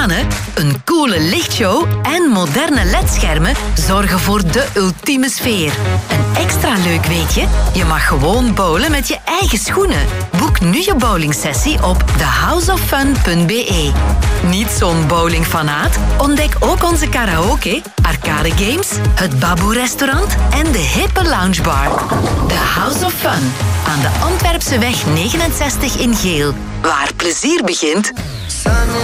banen, een coole lichtshow en moderne ledschermen zorgen voor de ultieme sfeer. En extra leuk weet je, je mag gewoon bowlen met je eigen schoenen. Boek nu je bowlingsessie op thehouseoffun.be. Niet zo'n bowlingfanaat? Ontdek ook onze karaoke, arcade games, het Baboe-restaurant en de hippe loungebar. The House of Fun aan de Antwerpseweg 69 in Geel. Waar plezier begint...